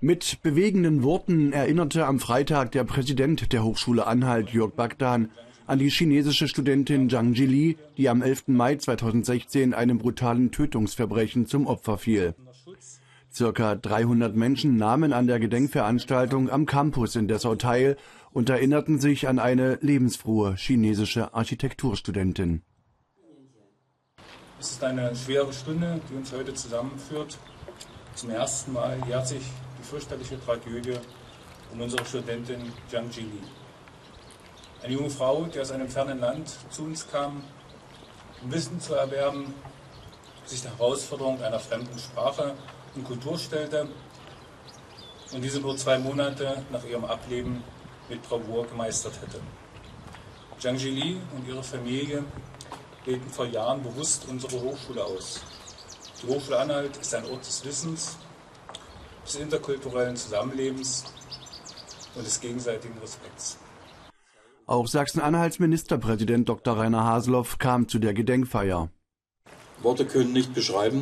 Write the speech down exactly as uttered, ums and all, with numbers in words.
Mit bewegenden Worten erinnerte am Freitag der Präsident der Hochschule Anhalt, Jörg Bagdan, an die chinesische Studentin Zhang Jili, die am elften Mai zweitausendsechzehn einem brutalen Tötungsverbrechen zum Opfer fiel. Circa dreihundert Menschen nahmen an der Gedenkveranstaltung am Campus in Dessau teil und erinnerten sich an eine lebensfrohe chinesische Architekturstudentin. Es ist eine schwere Stunde, die uns heute zusammenführt. Zum ersten Mal jährt sich die fürchterliche Tragödie um unsere Studentin Zhang Jili. Eine junge Frau, die aus einem fernen Land zu uns kam, um Wissen zu erwerben, sich der Herausforderung einer fremden Sprache und Kultur stellte und diese nur zwei Monate nach ihrem Ableben mit Bravour gemeistert hätte. Zhang Jili und ihre Familie wählten vor Jahren bewusst unsere Hochschule aus. Die Hochschule Anhalt ist ein Ort des Wissens, des interkulturellen Zusammenlebens und des gegenseitigen Respekts. Auch Sachsen-Anhalts Ministerpräsident Doktor Rainer Haseloff kam zu der Gedenkfeier. Worte können nicht beschreiben,